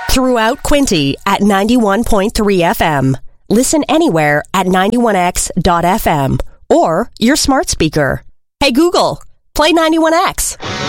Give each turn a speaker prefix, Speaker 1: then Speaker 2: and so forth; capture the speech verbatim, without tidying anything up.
Speaker 1: Throughout Quinte at ninety-one point three F M. Listen anywhere at ninety-one X dot F M or your smart speaker. Hey Google, play ninety-one X.